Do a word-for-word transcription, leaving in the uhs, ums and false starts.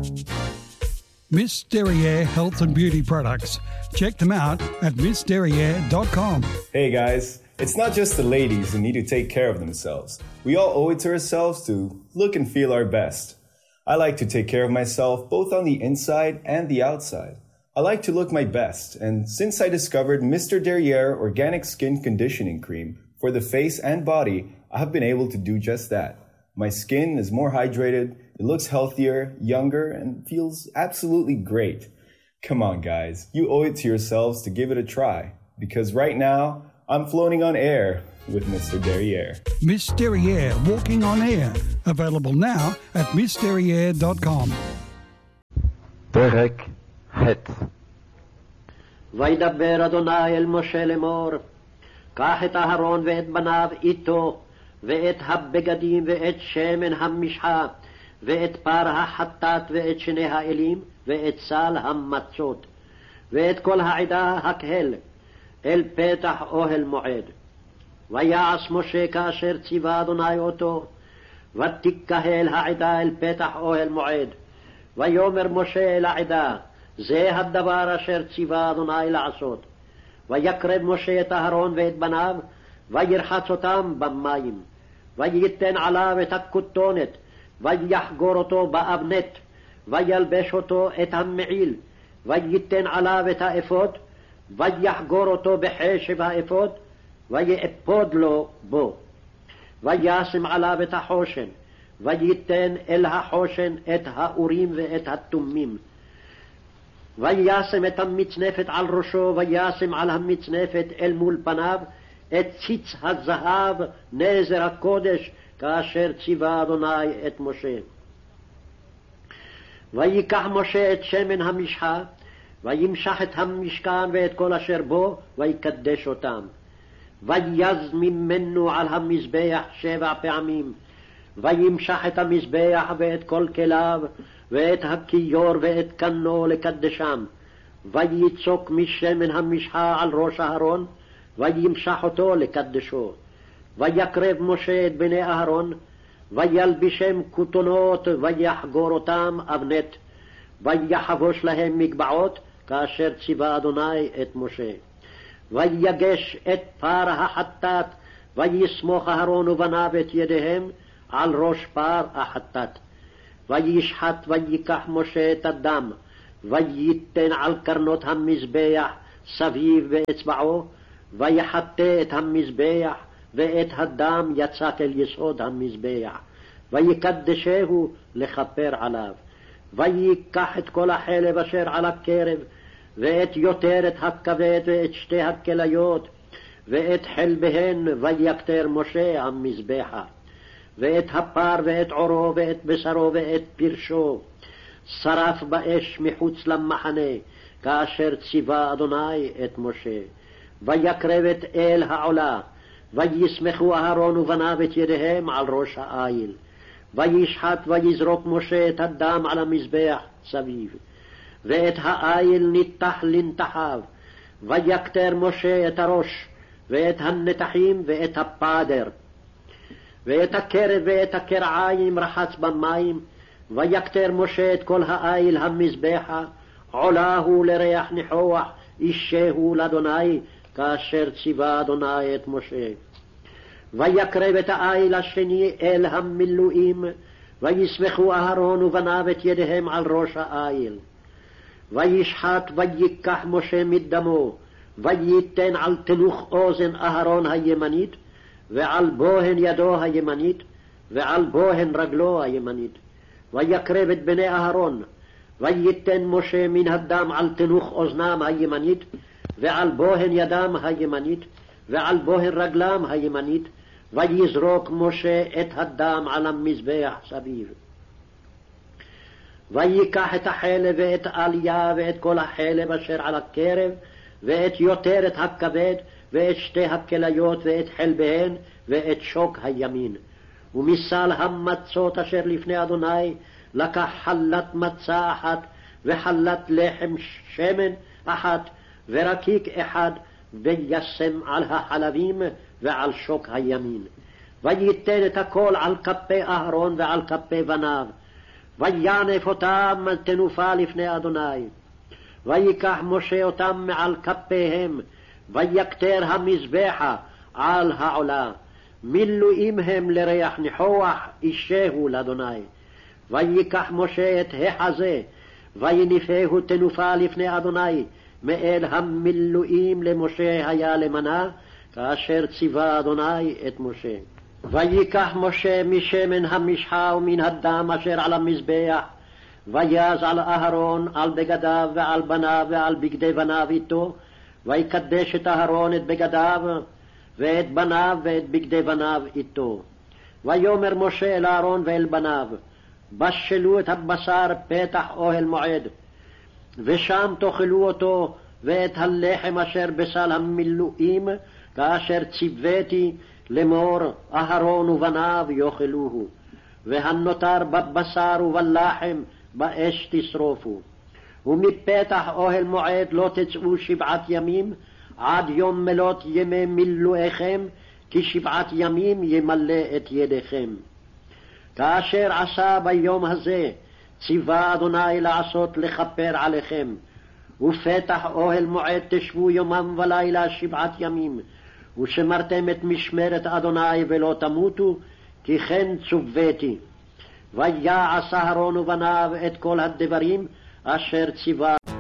Miss Derriere Health and Beauty Products. Check them out at miss derriere dot com. Hey guys, it's not just the ladies who need to take care of themselves. We all owe it to ourselves to look and feel our best. I like to take care of myself both on the inside and the outside. I like to look my best, and since I discovered Mister Derriere Organic Skin Conditioning Cream for the face and body, I have been able to do just that. My skin is more hydrated, it looks healthier, younger, and feels absolutely great. Come on, guys, you owe it to yourselves to give it a try, because right now, I'm floating on air with Mister Derriere. Miss Derriere Walking on Air, available now at miss derriere dot com. פרק ח' וידבר אדוני אל משה לאמור, קח את אהרון ואת בניו איתו, ואת הבגדים ואת שמן המשחה, ואת פר החטאת ואת שני האלים, ואת סל המצות, ואת כל העדה הקהל, אל פתח אוהל מועד. ויעש משה כאשר ציווה אדוני אותו, ותקהל העדה אל פתח אוהל מועד. ויאמר משה אל העדה, זה הדבר אשר ציווה אדוני לעשות. ויקרב משה את אהרון ואת בניו, וירחץ אותם במים. וייתן עליו את הכותונת, ויחגור אותו באבנת, וילבש אותו את המעיל, וייתן עליו את האפוד, ויחגור אותו בחשב האפוד, ויאפוד לו בו. וישם עליו את החושן, וייתן אל החושן את האורים ואת התומים. וישם את המצנפת על ראשו, וישם על המצנפת אל מול פניו את ציץ הזהב נזר הקודש, כאשר ציווה אדוני את משה. ויקח משה את שמן המשחה, וימשח את המשכן ואת כל אשר בו, ויקדש אותם. ויז ממנו על המזבח שבע פעמים, וימשח את המזבח ואת כל כליו, ואת הכיור ואת קנו לקדשם. ויצוק משמן המשחה על ראש אהרון, וימשח אותו לקדשו. ויקרב משה את בני אהרון, וילבישם כותונות, ויחגור אותם אבנת, ויחבוש להם מגבעות, כאשר ציווה אדוני את משה. ויגש את פר החטאת, ויסמוך אהרון ובניו את ידיהם על ראש פר החטאת. וישחט ויקח משה את הדם, וייתן על קרנות המזבח סביב באצבעו, ויחטא את המזבח, ואת הדם יצק אל יסוד המזבח, ויקדשהו לכפר עליו. ויקח את כל החלב אשר על הקרב, ואת יותרת הכבד, ואת שתי הכליות, ואת חלביהן, ויקטר משה המזבחה, ואת הפר, ואת עורו, ואת בשרו, ואת פרשו, שרף באש מחוץ למחנה, כאשר ציווה אדוני את משה. ויקרב את אל העולה, ויסמכו אהרון ובניו את ידיהם על ראש העיל. וישחט ויזרוק משה את הדם על המזבח סביב, ואת העיל ניתח לנתחיו. ויקטר משה את הראש, ואת הנתחים, ואת הפדר, ואת הקרב ואת הקרעיים רחץ במים. ויקטר משה את כל העיל המזבחה, עולה הוא לריח ניחוח, אישהו לאדוני, כאשר ציווה אדוני את משה. ויקרב את העיל השני אל המילואים, ויסמכו אהרון ובניו את ידיהם על ראש העיל. וישחט ויקח משה מדמו, וייתן על תנוך אוזן אהרון הימנית, ועל בוהן ידו הימנית, ועל בוהן רגלו הימנית. ויקרב את בני אהרון, וייתן משה מן הדם על תנוך אוזנם הימנית, ועל בוהן ידם הימנית, ועל בוהן רגלם הימנית, ויזרוק משה את הדם על המזבח סביב. ויקח את החלב ואת עליה ואת כל החלב אשר על הקרב, ואת יותרת הכבד, ואת שתי הכליות, ואת חלביהן, ואת שוק הימין. ומסל המצות אשר לפני אדוני לקח חלת מצה אחת, וחלת לחם שמן אחת, ורקיק אחד, וישם על החלבים ועל שוק הימין. וייתן את הכל על כפי אהרון ועל כפי בניו, וינף אותם תנופה לפני אדוני. ויקח משה אותם מעל כפיהם, ויקטר המזבחה על העולה. מילואים הם לריח ניחוח, אישהו לאדוני. ויקח משה את החזה, ויניפהו תנופה לפני אדוני, מאל המילואים למשה היה למנה, כאשר ציווה אדוני את משה. ויקח משה משמן המשחה ומן הדם אשר על המזבח, ויז על אהרון, על בגדיו ועל בניו ועל בגדי בניו איתו, ויקדש את אהרון את בגדיו, ואת בניו ואת בגדי בניו איתו. ויאמר משה אל אהרון ואל בניו, בשלו את הבשר פתח אוהל מועד, ושם תאכלו אותו, ואת הלחם אשר בסל המילואים, כאשר ציוויתי לאמור, אהרון ובניו יאכלוהו, והנותר בבשר ובלחם באש תשרופו. ומפתח אוהל מועד לא תצאו שבעת ימים, עד יום מלות ימי מילואיכם, כי שבעת ימים ימלא את ידיכם. כאשר עשה ביום הזה, ציווה אדוני לעשות לכפר עליכם, ופתח אוהל מועד תשבו יומם ולילה שבעת ימים, ושמרתם את משמרת אדוני ולא תמותו, כי כן צוויתי. ויעש אהרון ובניו את כל הדברים אשר ציווה.